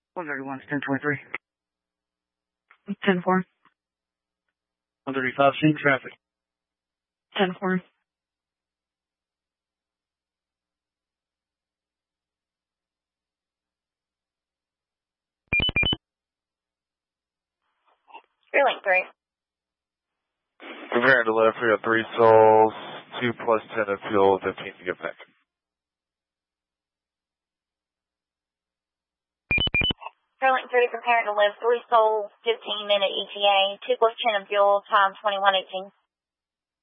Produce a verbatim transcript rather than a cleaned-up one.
one thirty-one, ten twenty-three. ten four. one thirty-five, seeing traffic. ten four. Link three. Preparing to left, we got three souls, two plus ten of fuel, fifteen to get back. Link three, preparing to live, three souls, fifteen minute E T A, two plus ten of fuel, time twenty-one eighteen.